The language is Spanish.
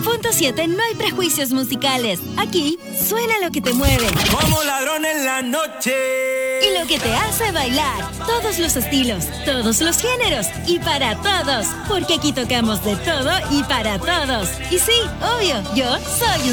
Punto 7 no hay prejuicios musicales. Aquí suena lo que te mueve. Como ladrón en la noche. Y lo que te hace bailar. Todos los estilos, todos los géneros y para todos. Porque aquí tocamos de todo y para todos. Y sí, obvio, yo soy un